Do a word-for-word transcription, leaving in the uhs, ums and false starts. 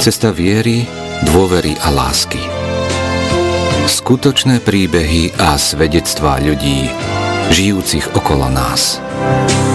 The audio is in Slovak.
Cesta viery, dôvery a lásky. Skutočné príbehy a svedectvá ľudí, žijúcich okolo nás.